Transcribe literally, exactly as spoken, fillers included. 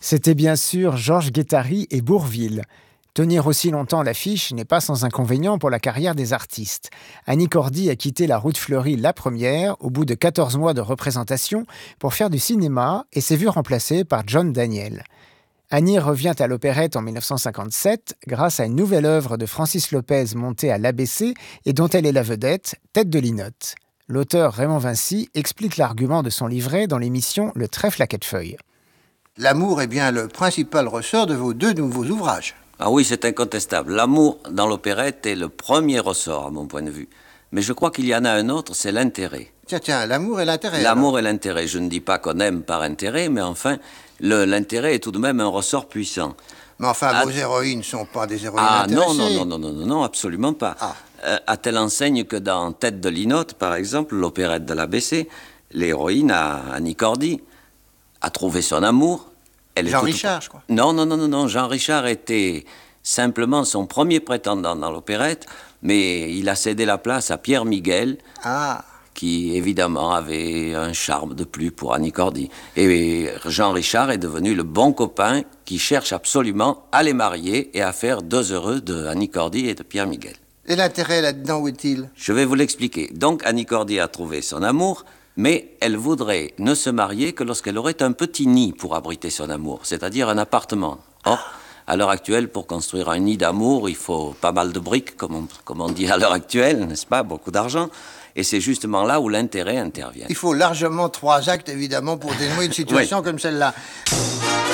C'était bien sûr Georges Guettari et Bourvil. Tenir aussi longtemps l'affiche n'est pas sans inconvénient pour la carrière des artistes. Annie Cordy a quitté la Route Fleurie la première, au bout de quatorze mois de représentation, pour faire du cinéma et s'est vue remplacée par John Daniel. Annie revient à l'opérette en dix-neuf cent cinquante-sept grâce à une nouvelle œuvre de Francis Lopez montée à l'A B C et dont elle est la vedette, Tête de Linotte. L'auteur Raymond Vinci explique l'argument de son livret dans l'émission Le Trèfle à quatre feuilles. L'amour est bien le principal ressort de vos deux nouveaux ouvrages. Ah oui, c'est incontestable. L'amour dans l'opérette est le premier ressort, à mon point de vue. Mais je crois qu'il y en a un autre, c'est l'intérêt. Tiens, tiens, l'amour et l'intérêt. L'amour alors. et l'intérêt. Je ne dis pas qu'on aime par intérêt, mais enfin, le, l'intérêt est tout de même un ressort puissant. Mais enfin, Ah, vos héroïnes ne sont pas des héroïnes Ah non, intéressées. non, non, non, non, non, absolument pas. Ah. Euh, à telle enseigne que dans Tête de Linotte, par exemple, l'opérette de l'A B C, l'héroïne, Annie Cordy, a trouvé son amour. Elle est Jean toute- Richard, je crois. Non, non, non, non, non. Jean Richard était simplement son premier prétendant dans l'opérette, mais il a cédé la place à Pierre Miguel, Ah, qui évidemment avait un charme de plus pour Annie Cordy. Et Jean Richard est devenu le bon copain qui cherche absolument à les marier et à faire deux heureux de Annie Cordy et de Pierre Miguel. et l'intérêt là-dedans, où est-il? Je vais vous l'expliquer. Donc Annie Cordy a trouvé son amour, mais elle voudrait ne se marier que lorsqu'elle aurait un petit nid pour abriter son amour, c'est-à-dire un appartement. Or, à l'heure actuelle, pour construire un nid d'amour, il faut pas mal de briques, comme on, comme on dit à l'heure actuelle, n'est-ce pas? Beaucoup d'argent. Et c'est justement là où l'intérêt intervient. Il faut largement trois actes, évidemment, pour dénouer une situation comme celle-là.